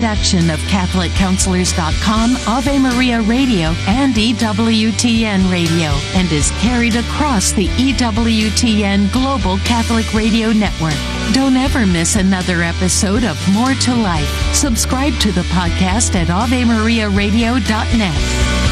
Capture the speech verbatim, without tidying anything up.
production of Catholic Counselors dot com, Ave Maria Radio, and E W T N Radio, and is carried across the E W T N Global Catholic Radio Network. Don't ever miss another episode of More to Life. Subscribe to the podcast at Ave Maria Radio dot net.